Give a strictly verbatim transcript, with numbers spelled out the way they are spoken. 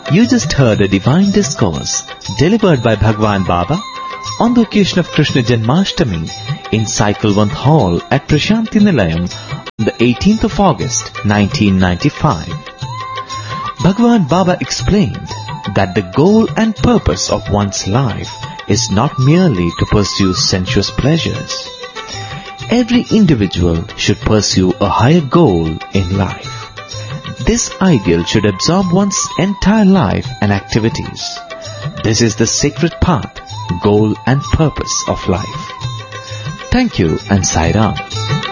You just heard a divine discourse delivered by Bhagwan Baba on the occasion of Krishna Janmashtami in Cyclevant Hall at Prashanti Nilayam on the eighteenth of August nineteen ninety-five. Bhagwan Baba explained that the goal and purpose of one's life is not merely to pursue sensuous pleasures. Every individual should pursue a higher goal in life. This ideal should absorb one's entire life and activities. This is the sacred path, goal and purpose of life. Thank you and Sai Ram.